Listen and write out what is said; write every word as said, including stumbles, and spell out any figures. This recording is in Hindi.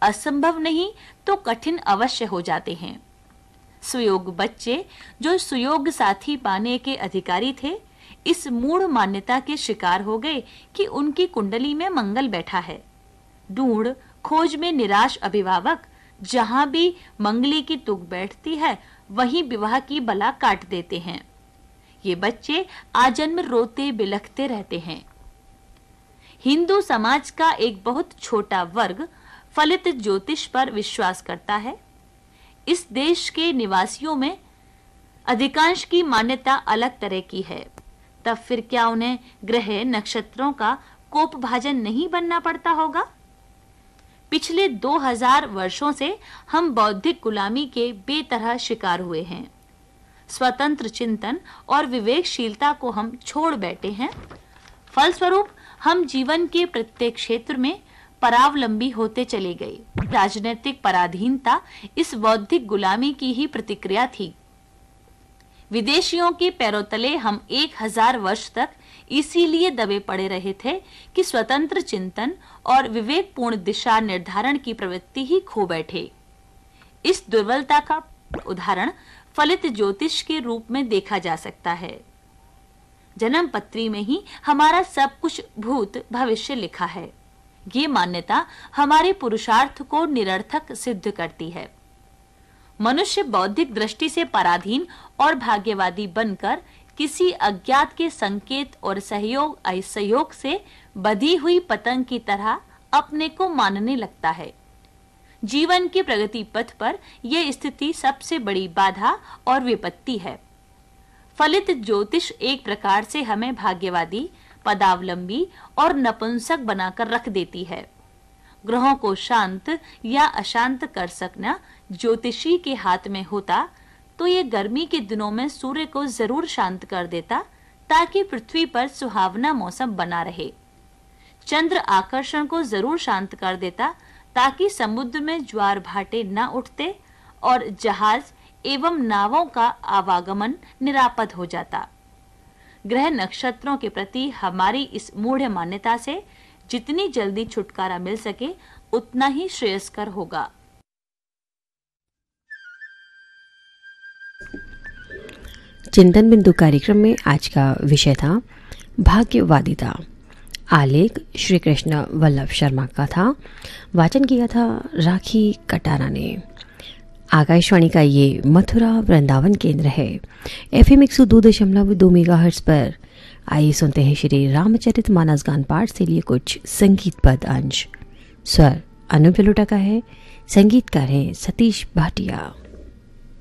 असंभव नहीं तो कठिन अवश्य हो जाते हैं। सुयोग बच्चे जो सुयोग साथी पाने के अधिकारी थे, इस मूढ़ मान्यता के शिकार हो गए कि उनकी कुंडली में मंगल बैठा है। ढूंढ खोज में निराश अभिभावक जहां भी मंगली की तुक बैठती है, वहीं विवाह की बला काट देते हैं। ये बच्चे आजन्म रोते बिलखते रहते हैं। हिंदू समाज का एक बहुत छोटा वर्ग फलित ज्योतिष पर विश्वास करता है। इस देश के निवासियों में अधिकांश की मान्यता अलग तरह की है। तब फिर क्या उन्हें ग्रह नक्षत्रों का कोपभाजन नहीं बनना पड़ता होगा? पिछले दो हज़ार वर्षों से हम बौद्धिक गुलामी के बेतरह शिकार हुए हैं। स्वतंत्र चिंतन और विवेकशीलता को हम छोड़ बैठे हैं। फलस्वरूप हम जीवन के प्रत्येक क्षेत्र में परावलंबी होते चले गए। राजनीतिक पराधीनता इस बौद्धिक गुलामी की ही प्रतिक्रिया थी। विदेशियों के पैरों तले हम एक हजार वर्ष तक इसीलिए दबे पड़े रहे थे कि स्वतंत्र चिंतन और विवेकपूर्ण दिशा निर्धारण की प्रवृत्ति ही खो बैठे। इस दुर्बलता का उदाहरण फलित ज्योतिष के रूप में देखा जा सकता है। जन्म पत्री में ही हमारा सब कुछ भूत भविष्य लिखा है। ये मान्यता हमारे पुरुषार्थ को निरर्थक सिद्ध करती है। मनुष्य बौद्धिक दृष्टि से पराधीन और भाग्यवादी बनकर किसी अज्ञात के संकेत और सहयोग असहयोग से बधी हुई पतंग की तरह अपने को मानने लगता है। जीवन के प्रगति पथ पर यह स्थिति सबसे बड़ी बाधा और विपत्ति है। फलित ज्योतिष एक प्रकार से हमें भाग्यवादी, पदावलंबी और नपुंसक बनाकर रख देती है। ग्रहों को शांत या अशांत कर सकना ज्योतिषी के हाथ में होता तो ये गर्मी के दिनों में सूर्य को जरूर शांत कर देता, ताकि पृथ्वी पर सुहावना मौसम बना रहे। चंद्र आकर्षण को जरूर शांत कर देता, ताकि समुद्र में ज्वार भाटे न उठते और जहाज एवं नावों का आवागमन निरापद हो जाता। ग्रह नक्षत्रों के प्रति हमारी इस मूढ़ मान्यता से जितनी जल्दी छुटकारा मिल सके उतना ही श्रेयस्कर होगा। चिंतन बिंदु कार्यक्रम में आज का विषय था भाग्यवादिता। आलेख श्री कृष्ण वल्लभ शर्मा का था। वाचन किया था राखी कटारा ने। आकाशवाणी का ये मथुरा वृंदावन केंद्र है। एफएम एक सौ दो दशमलव दो मेगाहर्ट्ज पर। आइए सुनते हैं श्री रामचरित मानस गान पाठ से लिए कुछ संगीतबद्ध अंश। स्वर अनूप जलोटा का है। संगीतकार हैं सतीश भाटिया।